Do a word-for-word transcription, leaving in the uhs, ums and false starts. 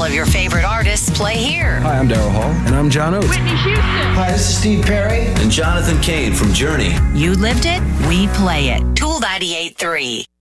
of your favorite artists play here. Hi, I'm Daryl Hall. And I'm John Oates. Whitney Houston. Hi, this is Steve Perry. And Jonathan Cain from Journey. You lived it, we play it. Tool ninety-eight point three.